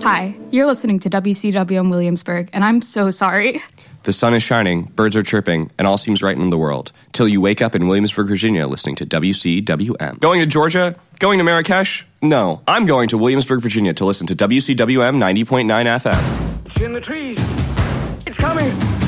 Hi, you're listening to WCWM Williamsburg, and I'm so sorry. The sun is shining, birds are chirping, and all seems right in the world. Till you wake up in Williamsburg, Virginia, listening to WCWM. Going to Georgia? Going to Marrakesh? No. I'm going to Williamsburg, Virginia to listen to WCWM 90.9 FM. It's in the trees. It's coming.